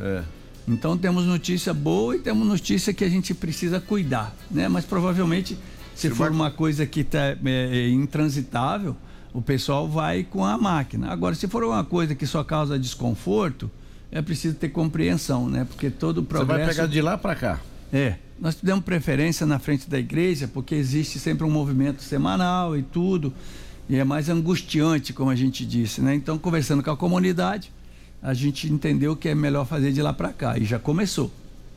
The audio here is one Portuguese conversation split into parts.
Então temos notícia boa e temos notícia que a gente precisa cuidar, né? Mas provavelmente, se for uma coisa que está intransitável, o pessoal vai com a máquina. Agora, se for uma coisa que só causa desconforto, é preciso ter compreensão, né? Porque todo o progresso... Você vai pegar de lá para cá. Nós demos preferência na frente da igreja, porque existe sempre um movimento semanal e tudo, e é mais angustiante, como a gente disse, né? Então, conversando com a comunidade, a gente entendeu que é melhor fazer de lá para cá, e já começou.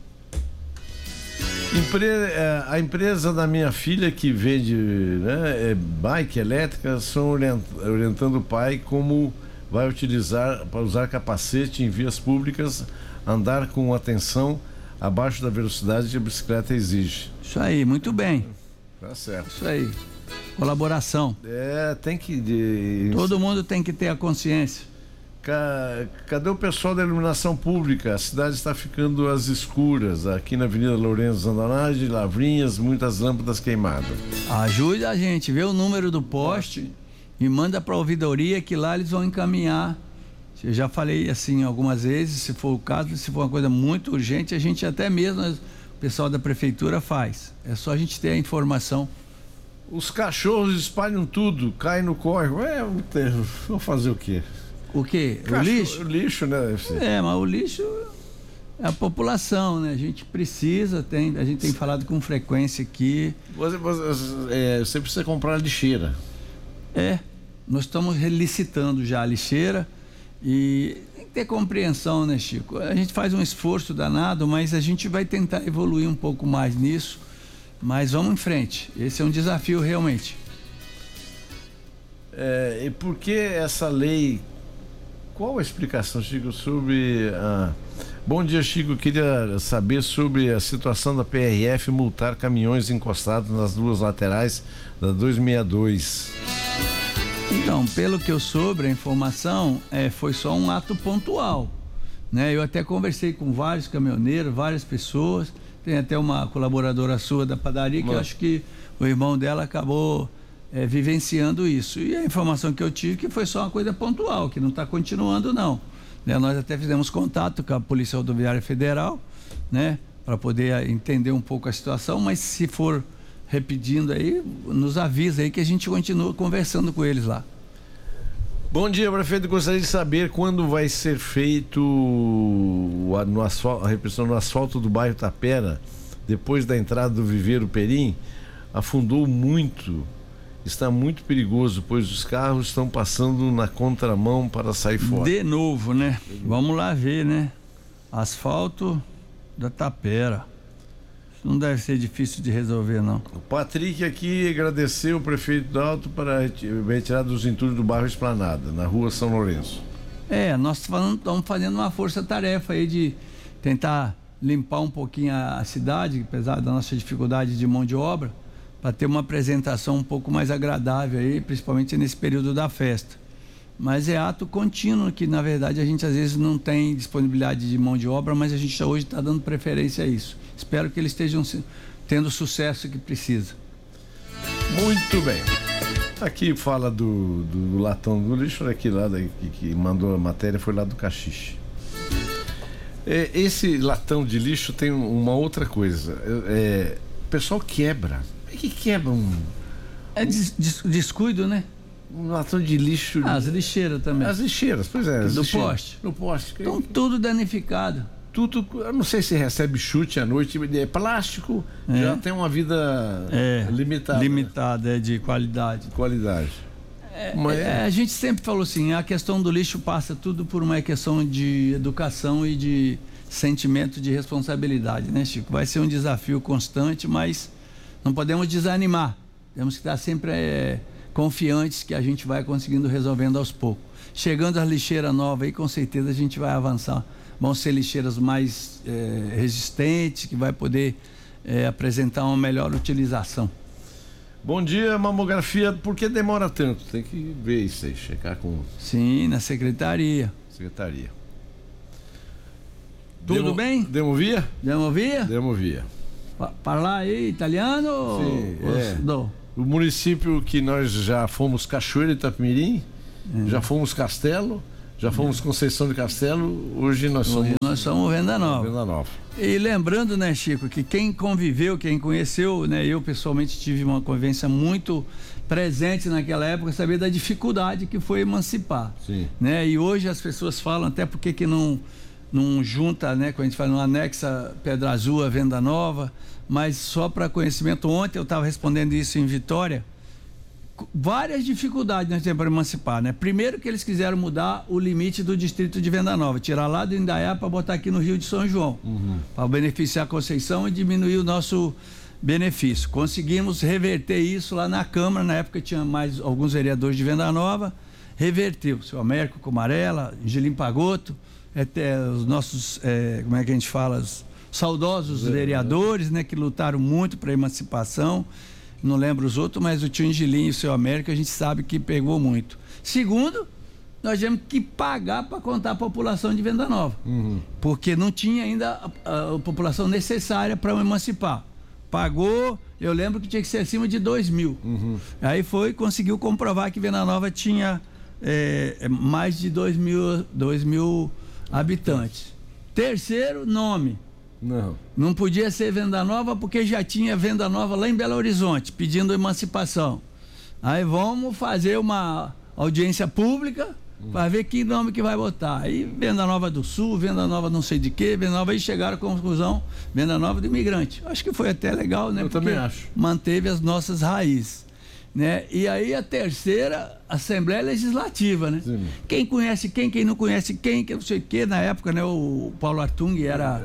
A empresa da minha filha que vende, né, bike elétrica, estão orientando o pai como vai utilizar para usar capacete em vias públicas, andar com atenção abaixo da velocidade que a bicicleta exige. Isso aí, muito bem. Tá certo. Isso aí. Colaboração. Tem que... Todo mundo tem que ter a consciência. Cadê o pessoal da iluminação pública? A cidade está ficando às escuras. Aqui na Avenida Lourenço Zandanage, Lavrinhas, muitas lâmpadas queimadas. Ajude a gente, vê o número do poste e manda para a ouvidoria, que lá eles vão encaminhar. Eu já falei assim algumas vezes, se for o caso, se for uma coisa muito urgente, a gente até mesmo, o pessoal da prefeitura faz. É só a gente ter a informação. Os cachorros espalham tudo, caem no córrego. Vou fazer o quê? O quê? O lixo? O lixo, né? Mas o lixo é a população, né? A gente precisa, a gente tem falado com frequência aqui. Você precisa comprar lixeira. Nós estamos relicitando já a lixeira e tem que ter compreensão, né, Chico? A gente faz um esforço danado, mas a gente vai tentar evoluir um pouco mais nisso, mas vamos em frente. Esse é um desafio realmente. E por que essa lei? Qual a explicação, Chico, sobre Bom dia, Chico. Queria saber sobre a situação da PRF multar caminhões encostados nas duas laterais da 262. Então, pelo que eu soube, a informação foi só um ato pontual, né? Eu até conversei com vários caminhoneiros, várias pessoas. Tem até uma colaboradora sua da padaria que eu acho que o irmão dela acabou vivenciando isso. E a informação que eu tive que foi só uma coisa pontual, que não está continuando, não. Né? Nós até fizemos contato com a Polícia Rodoviária Federal, né? Para poder entender um pouco a situação, mas se for repetindo aí, nos avisa aí que a gente continua conversando com eles lá. Bom dia, prefeito. Gostaria de saber quando vai ser feito a repressão no asfalto do bairro Tapera, depois da entrada do Viveiro Perim. Afundou muito, está muito perigoso, pois os carros estão passando na contramão para sair fora. De novo, né? Vamos lá ver, né? Asfalto da Tapera. Não deve ser difícil de resolver, não. O Patrick aqui agradeceu o prefeito do Alto para retirar dos entulhos do bairro Esplanada, na rua São Lourenço. Nós estamos fazendo uma força-tarefa aí de tentar limpar um pouquinho a cidade, apesar da nossa dificuldade de mão de obra, para ter uma apresentação um pouco mais agradável aí, principalmente nesse período da festa. Mas é ato contínuo que, na verdade, a gente às vezes não tem disponibilidade de mão de obra, mas a gente hoje está dando preferência a isso. Espero que eles estejam tendo o sucesso que precisa. Muito bem. Aqui fala do latão do lixo, aqui lá que mandou a matéria foi lá do Caxixe. Esse latão de lixo tem uma outra coisa. O pessoal quebra. O que quebra descuido, né? Um latão de lixo. As lixeiras também. As lixeiras, pois é. Do poste. No poste. Então tudo danificado. Tudo, eu não sei se recebe chute à noite, é plástico, já tem uma vida limitada. Limitada, de qualidade. A gente sempre falou assim, a questão do lixo passa tudo por uma questão de educação e de sentimento de responsabilidade, né, Chico? Vai ser um desafio constante, mas não podemos desanimar. Temos que estar sempre confiantes que a gente vai conseguindo resolvendo aos poucos. Chegando às lixeiras novas aí, com certeza a gente vai avançar. Vão ser lixeiras mais resistentes, que vai poder apresentar uma melhor utilização. Bom dia, mamografia, por que demora tanto? Tem que ver isso aí, checar com... Sim, na secretaria. Tudo bem? Demovia? Demovia. Parlar aí italiano? Sim, O município que nós já fomos Cachoeira de Itapemirim, já fomos Castelo, Já fomos Conceição de Castelo, hoje nós somos Venda Nova. E lembrando, né, Chico, que quem conviveu, quem conheceu, né, eu pessoalmente tive uma convivência muito presente naquela época, saber da dificuldade que foi emancipar. Sim. Né? E hoje as pessoas falam até porque que não junta, né, quando a gente fala, não anexa Pedra Azul a Venda Nova, mas só para conhecimento, ontem eu estava respondendo isso em Vitória, várias dificuldades nós temos para emancipar, né? Primeiro que eles quiseram mudar o limite do distrito de Venda Nova, tirar lá do Indaiá para botar aqui no Rio de São João, para beneficiar a Conceição e diminuir o nosso benefício. Conseguimos reverter isso lá na Câmara, na época tinha mais alguns vereadores de Venda Nova, reverteu, o seu Américo Comarela, Angelim Pagotto, até os nossos, como é que a gente fala, os saudosos vereadores, né, que lutaram muito para a emancipação. Não lembro os outros, mas o tio Angelim e o seu América a gente sabe que pegou muito. Segundo, nós tivemos que pagar para contar a população de Venda Nova, porque não tinha ainda a população necessária para emancipar. Pagou, eu lembro que tinha que ser acima de 2.000. Aí conseguiu comprovar que Venda Nova tinha mais de 2.000 habitantes. Terceiro, nome. Não podia ser Venda Nova porque já tinha Venda Nova lá em Belo Horizonte pedindo emancipação. Aí vamos fazer uma audiência pública para ver que nome que vai botar. Aí Venda Nova do Sul, Venda Nova não sei de quê, Venda Nova, aí chegaram à conclusão, Venda Nova do Imigrante. Acho que foi até legal, né? Eu também acho. Manteve as nossas raízes, né? E aí a terceira, Assembleia Legislativa, né? Sim. Quem conhece quem não conhece quem, que não sei o quê. Na época, né, o Paulo Artung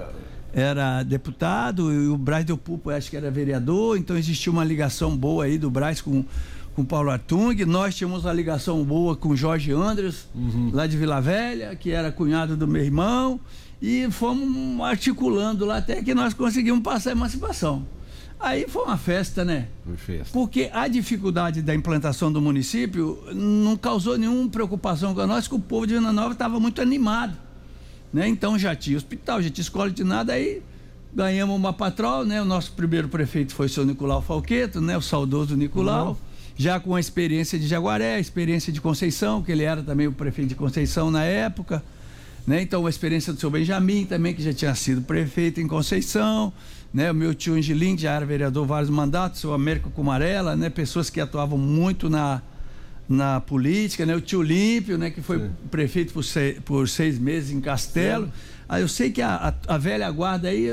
era deputado e o Braz Del Pupo acho que era vereador, então existia uma ligação boa aí do Braz com o Paulo Artung. Nós tínhamos uma ligação boa com o Jorge Andres, lá de Vila Velha, que era cunhado do meu irmão, e fomos articulando lá até que nós conseguimos passar a emancipação. Aí foi uma festa, né? Foi festa. Porque a dificuldade da implantação do município não causou nenhuma preocupação com nós, que o povo de Venda Nova estava muito animado. Né? Então já tinha hospital, já tinha escola de nada, aí ganhamos uma patrol, né? O nosso primeiro prefeito foi o seu Nicolau Falqueto, né? O saudoso Nicolau, já com a experiência de Jaguaré, a experiência de Conceição, que ele era também o prefeito de Conceição na época, né? Então a experiência do seu Benjamin também, que já tinha sido prefeito em Conceição, né? O meu tio Angelim já era vereador vários mandatos, o seu Américo Comarela, né? Pessoas que atuavam muito na política, né? O tio Límpio, né? Que foi prefeito por 6 meses em Castelo. Aí eu sei que a velha guarda aí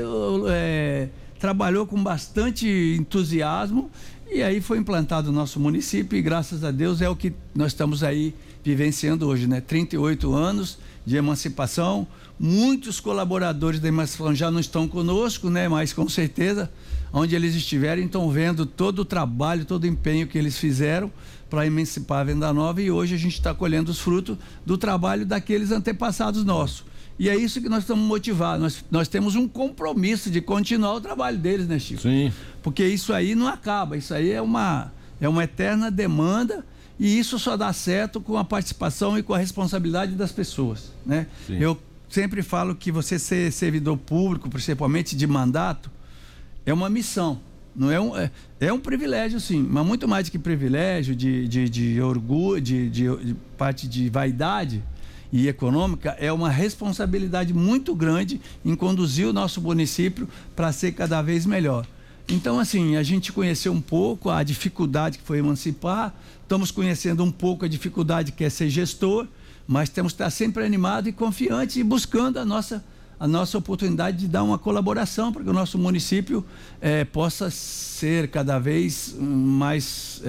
trabalhou com bastante entusiasmo e aí foi implantado o nosso município e graças a Deus é o que nós estamos aí vivenciando hoje, né? 38 anos de emancipação, muitos colaboradores da emancipação já não estão conosco, né? Mas com certeza, onde eles estiverem, estão vendo todo o trabalho, todo o empenho que eles fizeram para emancipar a Venda Nova e hoje a gente está colhendo os frutos do trabalho daqueles antepassados nossos. E é isso que nós estamos motivados. Nós temos um compromisso de continuar o trabalho deles, né, Chico? Sim. Porque isso aí não acaba, isso aí é uma eterna demanda e isso só dá certo com a participação e com a responsabilidade das pessoas, né? Sim. Eu sempre falo que você ser servidor público, principalmente de mandato, é uma missão. Não é um privilégio, sim, mas muito mais do que privilégio, de orgulho, de parte de vaidade e econômica, é uma responsabilidade muito grande em conduzir o nosso município para ser cada vez melhor. Então, assim, a gente conheceu um pouco a dificuldade que foi emancipar, estamos conhecendo um pouco a dificuldade que é ser gestor, mas temos que estar sempre animado e confiante e buscando a nossa oportunidade de dar uma colaboração para que o nosso município possa ser cada vez mais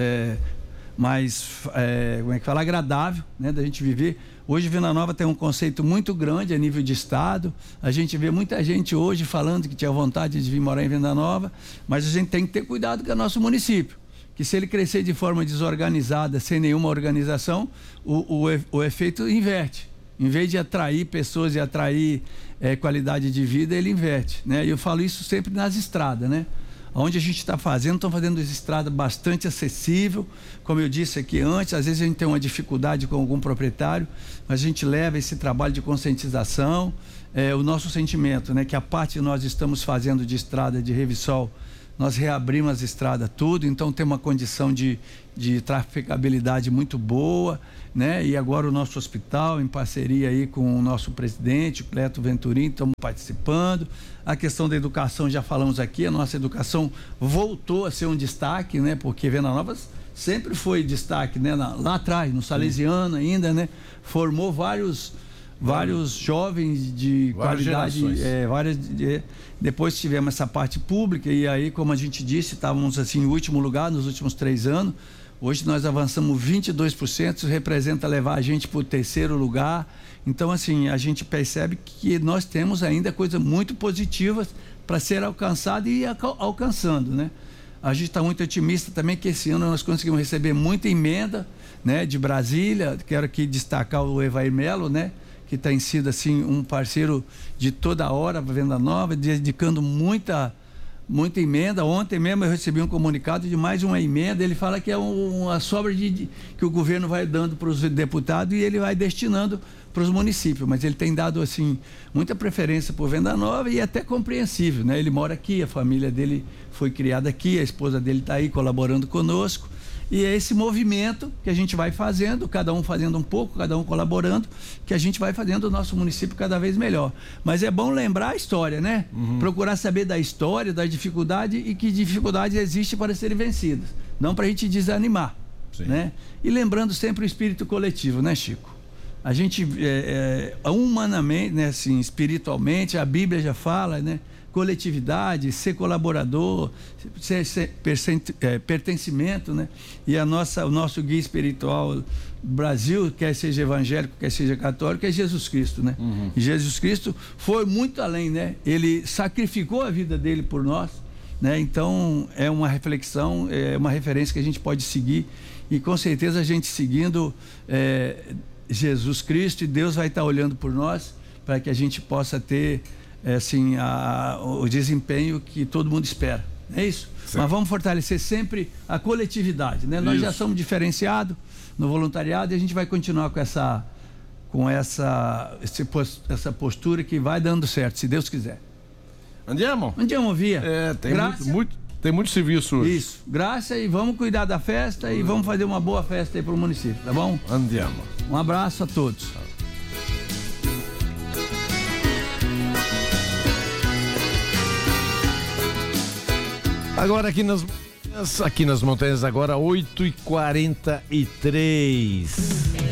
como é que fala, agradável, né, da gente viver. Hoje Venda Nova tem um conceito muito grande a nível de estado, a gente vê muita gente hoje falando que tinha vontade de vir morar em Venda Nova, mas a gente tem que ter cuidado com o nosso município, que se ele crescer de forma desorganizada, sem nenhuma organização, o efeito inverte. Em vez de atrair pessoas e atrair qualidade de vida, ele inverte, né? E eu falo isso sempre nas estradas, né? Onde a gente está fazendo, estão fazendo estrada bastante acessível, como eu disse aqui antes, às vezes a gente tem uma dificuldade com algum proprietário, mas a gente leva esse trabalho de conscientização, o nosso sentimento, né? Que a parte que nós estamos fazendo de estrada de Revissol nós reabrimos as estradas tudo, então tem uma condição de trafegabilidade muito boa, né? E agora o nosso hospital, em parceria aí com o nosso presidente, o Cleto Venturini, estamos participando. A questão da educação, já falamos aqui, a nossa educação voltou a ser um destaque, né? Porque Venda Nova sempre foi destaque, né? Lá atrás, no Salesiano ainda, né? Formou vários jovens de qualidade, depois tivemos essa parte pública e aí, como a gente disse, estávamos assim em último lugar nos últimos 3 anos. Hoje nós avançamos 22%, isso representa levar a gente para o 3º lugar. Então, assim, a gente percebe que nós temos ainda coisas muito positivas para ser alcançado e alcançando, né? A gente está muito otimista também que esse ano nós conseguimos receber muita emenda, né, de Brasília. Quero aqui destacar o Evair Melo, né, que tem sido assim um parceiro de toda hora para Venda Nova, dedicando muita emenda. Ontem mesmo eu recebi um comunicado de mais uma emenda. Ele fala que é uma sobra que o governo vai dando para os deputados e ele vai destinando para os municípios, mas ele tem dado assim muita preferência por Venda Nova e até compreensível, né? Ele mora aqui, a família dele foi criada aqui, a esposa dele está aí colaborando conosco. E é esse movimento que a gente vai fazendo, cada um fazendo um pouco, cada um colaborando, que a gente vai fazendo o nosso município cada vez melhor. Mas é bom lembrar a história, né? Procurar saber da história, da dificuldade e que dificuldades existem para serem vencidas. Não para a gente desanimar, né? E lembrando sempre o espírito coletivo, né, Chico? A gente, humanamente, né, assim, espiritualmente, a Bíblia já fala, né? Coletividade, ser colaborador, pertencimento, né? E o nosso guia espiritual do Brasil, quer seja evangélico, quer seja católico, é Jesus Cristo, né? E Jesus Cristo foi muito além, né? Ele sacrificou a vida dele por nós, né? Então é uma reflexão, é uma referência que a gente pode seguir e com certeza a gente seguindo Jesus Cristo, e Deus vai estar olhando por nós para que a gente possa ter assim, o desempenho que todo mundo espera. É isso? Certo. Mas vamos fortalecer sempre a coletividade, né? Nós já somos diferenciados no voluntariado e a gente vai continuar com essa postura que vai dando certo, se Deus quiser. Andiamo via. Tem muito serviço hoje. Isso, graça, e vamos cuidar da festa e vamos fazer uma boa festa aí para o município, tá bom? Andiamo. Um abraço a todos. Agora aqui nas montanhas, agora 8h43.